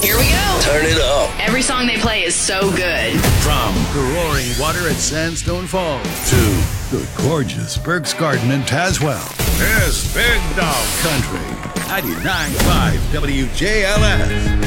Here we go. Turn it up. Every song they play is so good. From the roaring water at Sandstone Falls to the gorgeous Burke's Garden in Tazewell, there's Big Dog Country. 99.5 WJLS.